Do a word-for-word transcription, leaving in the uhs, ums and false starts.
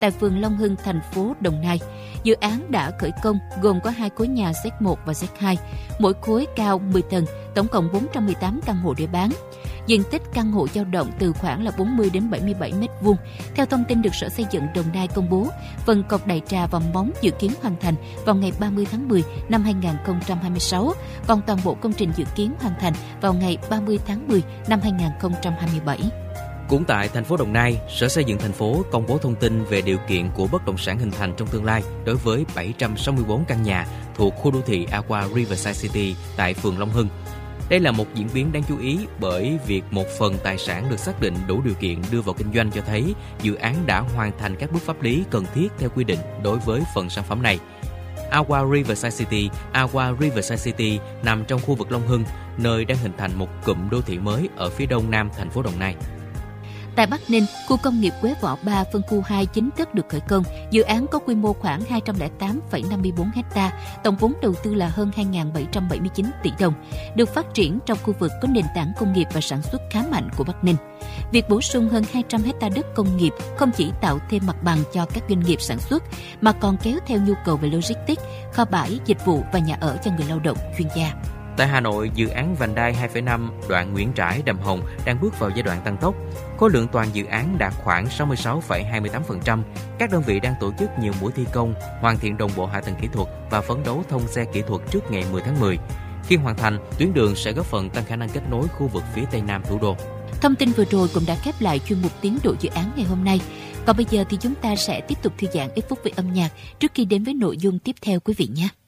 tại phường Long Hưng, thành phố Đồng Nai. Dự án đã khởi công gồm có hai khối nhà Z một và Z hai, mỗi khối cao mười tầng, tổng cộng bốn trăm mười tám căn hộ để bán. Diện tích căn hộ dao động từ khoảng là bốn mươi đến bảy mươi bảy mét vuông. Theo thông tin được Sở Xây dựng Đồng Nai công bố, phần cọc đại trà và móng dự kiến hoàn thành vào ngày ba mươi tháng mười năm hai nghìn không trăm hai mươi sáu, còn toàn bộ công trình dự kiến hoàn thành vào ngày ba mươi tháng mười năm hai nghìn không trăm hai mươi bảy. Cũng tại thành phố Đồng Nai, Sở Xây dựng thành phố công bố thông tin về điều kiện của bất động sản hình thành trong tương lai đối với bảy trăm sáu mươi tư căn nhà thuộc khu đô thị Aqua Riverside City tại phường Long Hưng. Đây là một diễn biến đáng chú ý bởi việc một phần tài sản được xác định đủ điều kiện đưa vào kinh doanh cho thấy dự án đã hoàn thành các bước pháp lý cần thiết theo quy định đối với phần sản phẩm này. Aqua Riverside City, Aqua Riverside City nằm trong khu vực Long Hưng, nơi đang hình thành một cụm đô thị mới ở phía đông nam thành phố Đồng Nai. Tại Bắc Ninh, khu công nghiệp Quế Võ ba phân khu hai chính thức được khởi công. Dự án có quy mô khoảng hai trăm lẻ tám phẩy năm mươi tư ha, tổng vốn đầu tư là hơn hai nghìn bảy trăm bảy mươi chín tỷ đồng, được phát triển trong khu vực có nền tảng công nghiệp và sản xuất khá mạnh của Bắc Ninh. Việc bổ sung hơn hai trăm ha đất công nghiệp không chỉ tạo thêm mặt bằng cho các doanh nghiệp sản xuất, mà còn kéo theo nhu cầu về logistics, kho bãi, dịch vụ và nhà ở cho người lao động chuyên gia. Tại Hà Nội, dự án vành đai hai phẩy năm đoạn Nguyễn Trãi - Đầm Hồng đang bước vào giai đoạn tăng tốc. Khối lượng toàn dự án đạt khoảng sáu mươi sáu phẩy hai mươi tám phần trăm. Các đơn vị đang tổ chức nhiều buổi thi công, hoàn thiện đồng bộ hạ tầng kỹ thuật và phấn đấu thông xe kỹ thuật trước ngày mười tháng mười. Khi hoàn thành, tuyến đường sẽ góp phần tăng khả năng kết nối khu vực phía Tây Nam thủ đô. Thông tin vừa rồi cũng đã khép lại chuyên mục tiến độ dự án ngày hôm nay. Còn bây giờ thì chúng ta sẽ tiếp tục thư giãn ít phút về âm nhạc trước khi đến với nội dung tiếp theo quý vị nhé.